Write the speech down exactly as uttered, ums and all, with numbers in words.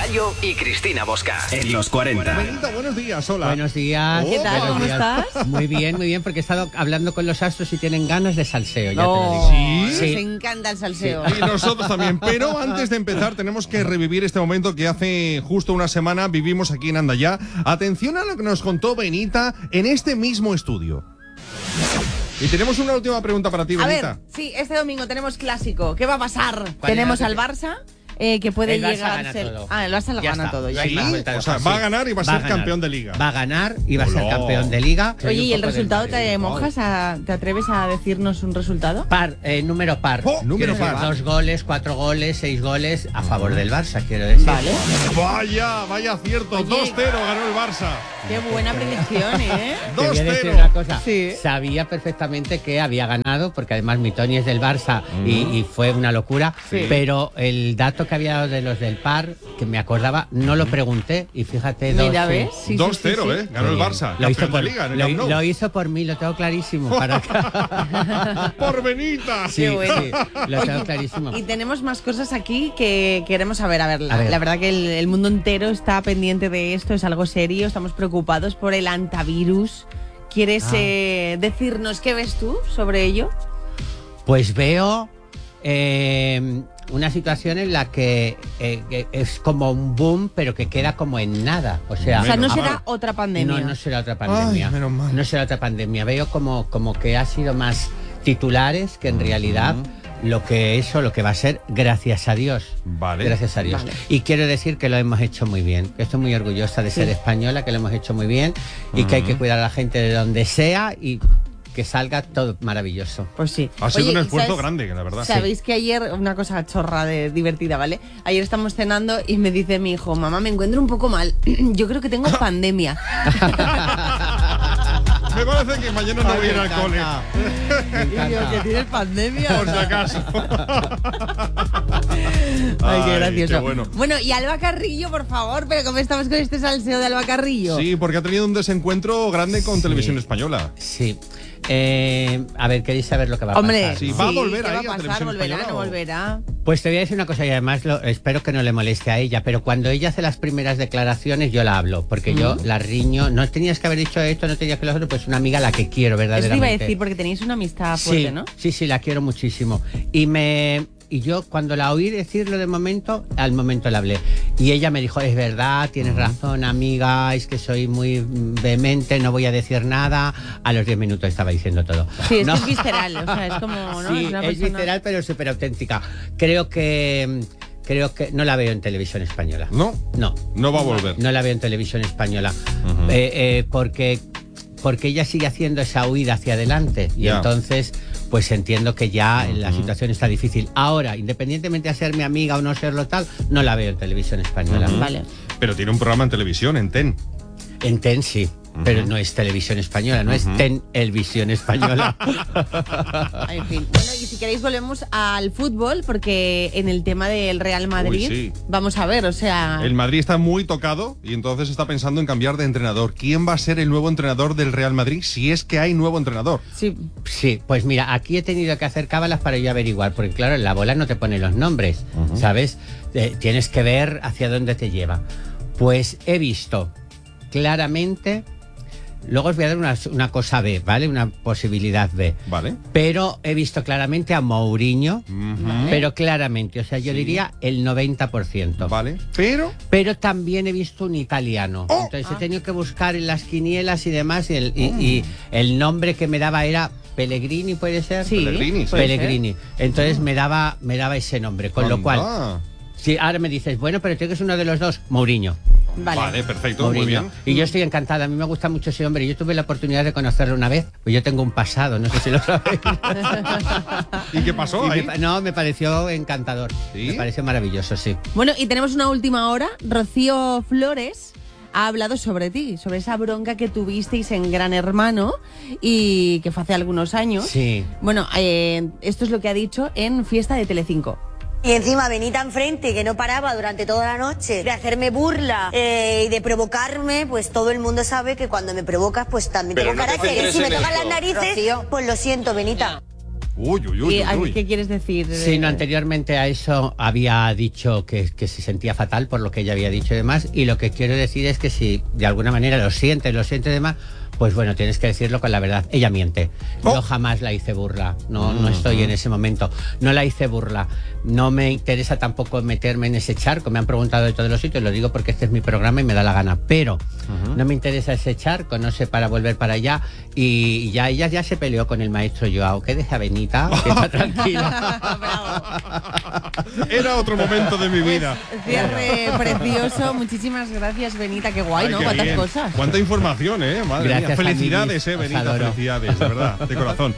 Bayo y Cristina Bosca en los cuarenta. Benita, buenos días, hola. Buenos días. ¿Qué tal? Buenos ¿Cómo días. estás? Muy bien, muy bien, porque he estado hablando con los astros y tienen ganas de salseo, ya No, te lo digo. ¿Sí? Sí. Nos encanta el salseo. Y nosotros también. Pero antes de empezar, tenemos que revivir este momento que hace justo una semana vivimos aquí en Andayá. Atención a lo que nos contó Benita en este mismo estudio. Y tenemos una última pregunta para ti, A Benita. ver, sí, este domingo tenemos clásico. ¿Qué va a pasar? ¿Cuál Tenemos era? al Barça, eh, que puede El Barça llegar gana ser- todo. Ah, el Barça lo Ya gana está. todo. Ya Sí. Sí, está. Vuelta de o sea, hoja, va a sí. ganar y va a Va ser ganar. campeón de liga. Va a ganar y va a ser Hola. campeón de liga. Oye, ¿y el Un poco resultado del te Madrid. mojas? A, ¿Te atreves a decirnos un resultado? Par, eh, número par. Oh, número Quiero decir, par. Dos goles, cuatro goles, seis goles a favor del Barça, quiero decir. Vale. Vaya, vaya acierto. Oye. dos cero ganó el Barça. Qué buena predicción, ¿eh? Te voy a decir dos cero. una cosa. Sí. Sabía perfectamente que había ganado, porque además mi Tony es del Barça y, y fue una locura. Sí. Pero el dato que había dado de los del par, que me acordaba, no lo pregunté y fíjate. dos, Mira, sí. ¿ves? Sí, sí, dos cero, sí, sí. ¿eh? Ganó el Muy bien. Barça. Lo hizo, Campeón por, de liga en el lo, Camp Nou. lo hizo por mí, lo tengo clarísimo. Para que- Por Benita. sí, Qué bueno. sí, lo tengo clarísimo. Y tenemos más cosas aquí que queremos saber. A ver, la, A ver. la verdad que el, el mundo entero está pendiente de esto, es algo serio, estamos preocupados por el antivirus. ¿Quieres Ah. eh, decirnos qué ves tú sobre ello? Pues veo eh, una situación en la que, eh, que es como un boom, pero que queda como en nada. O sea, O sea, no Menos será mal. otra pandemia. No, no será otra pandemia. Ay, menos mal. No será otra pandemia. Veo como, como que ha sido más titulares que en realidad lo que eso, lo que va a ser, gracias a Dios. Vale. Gracias a Dios. Vale. Y quiero decir que lo hemos hecho muy bien. Que estoy muy orgullosa de ser española, que lo hemos hecho muy bien y que hay que cuidar a la gente de donde sea y que salga todo maravilloso. Pues sí. Ha sido Oye, un ¿y esfuerzo sabes- grande, la verdad. Sabéis que ayer, una cosa chorra de divertida, ¿vale? Ayer estamos cenando y me dice mi hijo, mamá, me encuentro un poco mal. Yo creo que tengo pandemia. Me parece que mañana no voy a ir al cole. Y yo, que tienes pandemia. Por si acaso. Ay, qué Ay, gracioso. qué bueno. Bueno, y Alba Carrillo, por favor, pero ¿cómo estamos con este salseo de Alba Carrillo? Sí, porque ha tenido un desencuentro grande con Sí. Televisión Española. Sí. Eh, a ver, ¿queréis saber lo que va a Hombre, pasar? Sí, ¿no? ¿va a volver ¿qué ahí va a a pasar? Televisión ¿Volverá, Española no o? volverá? Pues te voy a decir una cosa y además lo, espero que no le moleste a ella, pero cuando ella hace las primeras declaraciones yo la hablo, porque yo la riño, no tenías que haber dicho esto, no tenías que lo otro, pues una amiga a la que quiero Eso te verdaderamente. iba a decir, porque tenéis una amistad fuerte, sí, ¿no? sí, sí, la quiero muchísimo. Y me y yo cuando la oí decirlo de momento, al momento la hablé. Y ella me dijo, es verdad, tienes razón, amiga, es que soy muy vehemente, no voy a decir nada. A los diez minutos estaba diciendo todo. Sí, es No. que es visceral, o sea, es como, ¿no? Sí, una es persona- visceral, pero súper auténtica. Creo que creo que no la veo en televisión española. ¿No? No. No va a volver. No la veo en televisión española. Ujú. Eh, eh, porque, porque ella sigue haciendo esa huida hacia adelante. Y Ya. entonces, pues entiendo que ya la Ujú. situación está difícil. Ahora, independientemente de ser mi amiga o no serlo tal, no la veo en televisión española. Ujú. Vale. Pero tiene un programa en televisión, en Ten. En Ten sí. Pero no es televisión española, no Ujú. es Ten Elvisión española. En fin. Bueno, y si queréis volvemos al fútbol, porque en el tema del Real Madrid, sí. vamos a ver, o sea... El Madrid está muy tocado y entonces está pensando en cambiar de entrenador. ¿Quién va a ser el nuevo entrenador del Real Madrid si es que hay nuevo entrenador? Sí, Sí, pues mira, aquí he tenido que hacer cábalas para yo averiguar, porque claro, en la bola no te pone los nombres, ¿sabes? Eh, tienes que ver hacia dónde te lleva. Pues he visto claramente, luego os voy a dar una, una cosa B, ¿vale? Una posibilidad B. ¿Vale? Pero he visto claramente a Mourinho, Ujú. pero claramente, o sea, yo Sí. diría el noventa por ciento. Vale. Pero... Pero también he visto un italiano. Oh. Entonces he tenido que buscar en las quinielas y demás, y el, y- y el nombre que me daba era Pellegrini, ¿puede ser? sí. Pellegrini, sí. puede ser. Pellegrini. Entonces me daba me daba ese nombre, con lo cual, Anda. si ahora me dices, bueno, pero tiene que ser uno de los dos, Mourinho. Vale. Vale, perfecto, Mourinho. muy bien. Y yo estoy encantada, a mí me gusta mucho ese hombre. Yo tuve la oportunidad de conocerlo una vez, pues yo tengo un pasado, no sé si lo sabéis. ¿Y qué pasó Y me ahí? pa- no, me pareció encantador. ¿Sí? Me pareció maravilloso, sí. Bueno, y tenemos una última hora. Rocío Flores ha hablado sobre ti, sobre esa bronca que tuvisteis en Gran Hermano y que fue hace algunos años. Sí. Bueno, eh, esto es lo que ha dicho en Fiesta de Telecinco. Y encima Benita enfrente, que no paraba durante toda la noche de hacerme burla eh, y de provocarme, pues todo el mundo sabe que cuando me provocas, pues también Pero tengo no te carácter. centres Si me en tocan las esto. narices, Rocío. pues lo siento, Benita. Uy, uy, uy, ¿Y uy, a- uy. qué quieres decir? Sí, no, anteriormente a eso había dicho que, que se sentía fatal por lo que ella había dicho y demás, y lo que quiero decir es que si de alguna manera lo sientes, lo sientes y demás, pues bueno, tienes que decirlo con la verdad. Ella miente. Oh. Yo jamás la hice burla. No, no estoy en ese momento. No la hice burla. No me interesa tampoco meterme en ese charco. Me han preguntado de todos los sitios, lo digo porque este es mi programa y me da la gana. Pero no me interesa ese charco, no sé, para volver para allá. Y ya ella ya se peleó con el maestro Joao. Que deja Benita, que está tranquila. Era otro momento de mi vida. Cierre precioso. Muchísimas gracias, Benita. Qué guay, Ay, ¿no? qué Cuántas bien. cosas. Cuánta información, ¿eh? Madre Gracias, mía. Felicidades, amiguis. eh, Os Benita. adoro. Felicidades, de verdad, de corazón.